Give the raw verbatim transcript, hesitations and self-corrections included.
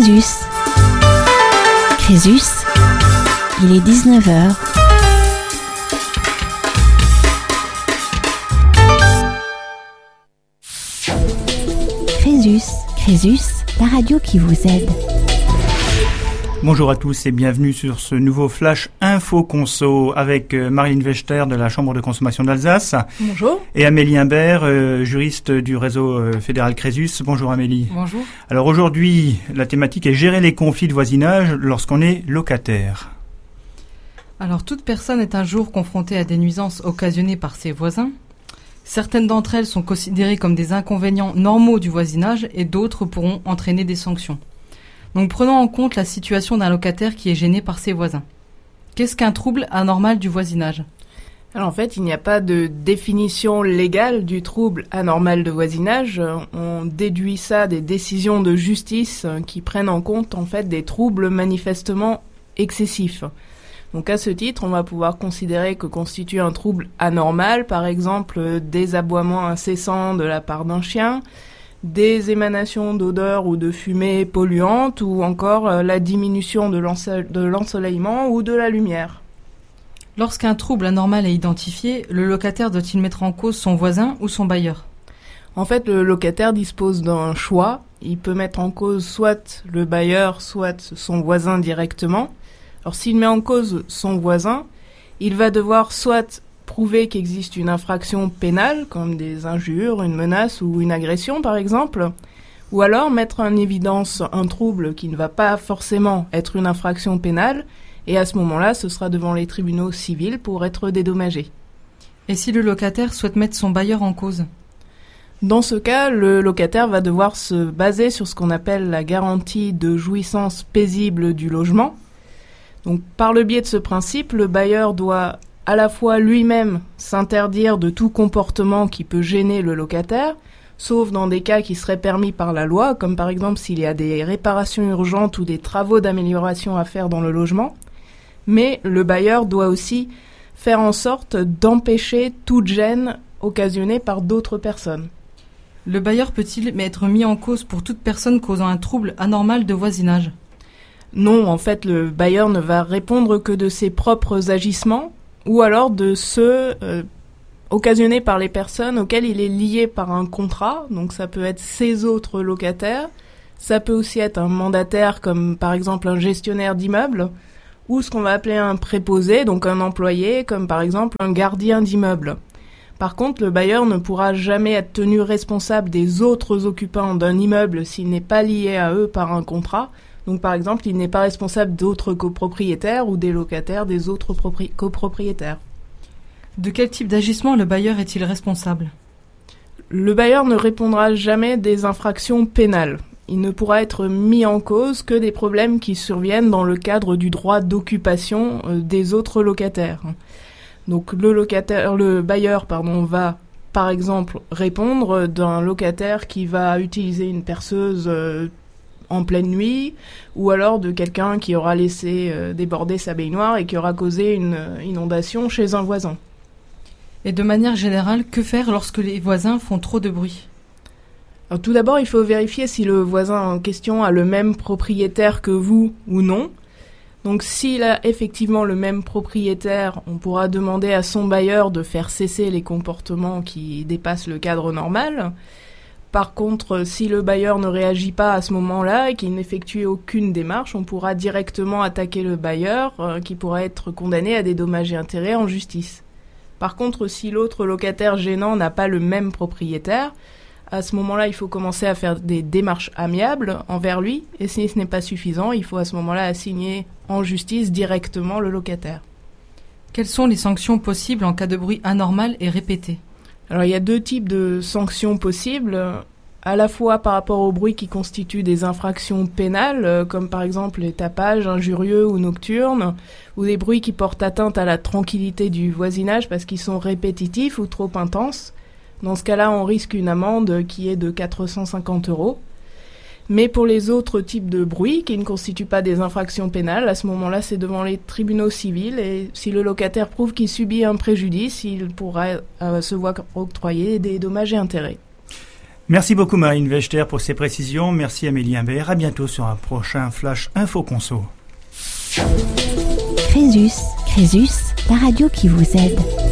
Crésus. Crésus, il est dix-neuf heures. Crésus, Crésus, la radio qui vous aide. Bonjour à tous et bienvenue sur ce nouveau Flash Info Conso avec Marlène Wechter de la Chambre de consommation d'Alsace. Bonjour. Et Amélie Imbert, euh, juriste du réseau euh, fédéral Crésus. Bonjour Amélie. Bonjour. Alors aujourd'hui, la thématique est gérer les conflits de voisinage lorsqu'on est locataire. Alors toute personne est un jour confrontée à des nuisances occasionnées par ses voisins. Certaines d'entre elles sont considérées comme des inconvénients normaux du voisinage et d'autres pourront entraîner des sanctions. Donc prenons en compte la situation d'un locataire qui est gêné par ses voisins. Qu'est-ce qu'un trouble anormal du voisinage ? Alors en fait, il n'y a pas de définition légale du trouble anormal de voisinage. On déduit ça des décisions de justice qui prennent en compte en fait des troubles manifestement excessifs. Donc à ce titre, on va pouvoir considérer que constitue un trouble anormal, par exemple des aboiements incessants de la part d'un chien, des émanations d'odeurs ou de fumée polluantes, ou encore euh, la diminution de, l'ense- de l'ensoleillement ou de la lumière. Lorsqu'un trouble anormal est identifié, le locataire doit-il mettre en cause son voisin ou son bailleur ? En fait, le locataire dispose d'un choix. Il peut mettre en cause soit le bailleur, soit son voisin directement. Alors s'il met en cause son voisin, il va devoir soit prouver qu'existe une infraction pénale, comme des injures, une menace ou une agression par exemple, ou alors mettre en évidence un trouble qui ne va pas forcément être une infraction pénale, et à ce moment-là, ce sera devant les tribunaux civils pour être dédommagé. Et si le locataire souhaite mettre son bailleur en cause ? Dans ce cas, le locataire va devoir se baser sur ce qu'on appelle la garantie de jouissance paisible du logement. Donc, par le biais de ce principe, le bailleur doit à la fois lui-même s'interdire de tout comportement qui peut gêner le locataire, sauf dans des cas qui seraient permis par la loi, comme par exemple s'il y a des réparations urgentes ou des travaux d'amélioration à faire dans le logement. Mais le bailleur doit aussi faire en sorte d'empêcher toute gêne occasionnée par d'autres personnes. Le bailleur peut-il être mis en cause pour toute personne causant un trouble anormal de voisinage ? Non, en fait, le bailleur ne va répondre que de ses propres agissements, ou alors de ceux euh, occasionnés par les personnes auxquelles il est lié par un contrat. Donc ça peut être ses autres locataires, ça peut aussi être un mandataire comme par exemple un gestionnaire d'immeuble, ou ce qu'on va appeler un préposé, donc un employé comme par exemple un gardien d'immeuble. Par contre, le bailleur ne pourra jamais être tenu responsable des autres occupants d'un immeuble s'il n'est pas lié à eux par un contrat. Donc par exemple, il n'est pas responsable d'autres copropriétaires ou des locataires des autres propri- copropriétaires. De quel type d'agissement le bailleur est-il responsable ? Le bailleur ne répondra jamais des infractions pénales. Il ne pourra être mis en cause que des problèmes qui surviennent dans le cadre du droit d'occupation euh, des autres locataires. Donc le locataire, le bailleur, pardon, va par exemple répondre d'un locataire qui va utiliser une perceuse euh, en pleine nuit, ou alors de quelqu'un qui aura laissé euh, déborder sa baignoire et qui aura causé une euh, inondation chez un voisin. Et de manière générale, que faire lorsque les voisins font trop de bruit ? Alors, tout d'abord, il faut vérifier si le voisin en question a le même propriétaire que vous ou non. Donc s'il a effectivement le même propriétaire, on pourra demander à son bailleur de faire cesser les comportements qui dépassent le cadre normal. Par contre, si le bailleur ne réagit pas à ce moment-là et qu'il n'effectue aucune démarche, on pourra directement attaquer le bailleur euh, qui pourra être condamné à des dommages et intérêts en justice. Par contre, si l'autre locataire gênant n'a pas le même propriétaire, à ce moment-là, il faut commencer à faire des démarches amiables envers lui, et si ce n'est pas suffisant, il faut à ce moment-là assigner en justice directement le locataire. Quelles sont les sanctions possibles en cas de bruit anormal et répété ? Alors il y a deux types de sanctions possibles, à la fois par rapport au bruit qui constitue des infractions pénales, comme par exemple les tapages injurieux ou nocturnes, ou des bruits qui portent atteinte à la tranquillité du voisinage parce qu'ils sont répétitifs ou trop intenses. Dans ce cas-là, on risque une amende qui est de quatre cent cinquante euros. Mais pour les autres types de bruits qui ne constituent pas des infractions pénales, à ce moment-là, c'est devant les tribunaux civils et si le locataire prouve qu'il subit un préjudice, il pourra euh, se voir octroyer des dommages et intérêts. Merci beaucoup Marine Vechter pour ces précisions. Merci Amélie Imbert. À bientôt sur un prochain Flash Info Conso. Crésus, Crésus, la radio qui vous aide.